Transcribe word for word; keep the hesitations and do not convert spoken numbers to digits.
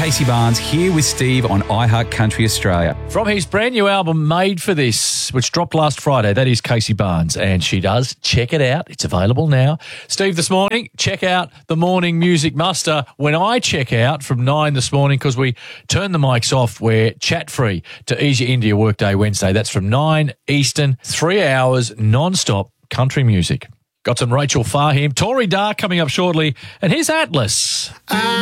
Casey Barnes here with Steve on iHeart Country Australia. From his brand new album, Made for This, which dropped last Friday, that is Casey Barnes, and she does. Check it out. It's available now. Steve, this morning, check out the Morning Music Muster when I check out from nine this morning, because we turn the mics off. We're chat-free to Ease Your India Workday Wednesday. That's from nine Eastern, three hours non-stop country music. Got some Rachel Fahim, Tori Dar coming up shortly, and here's Atlas.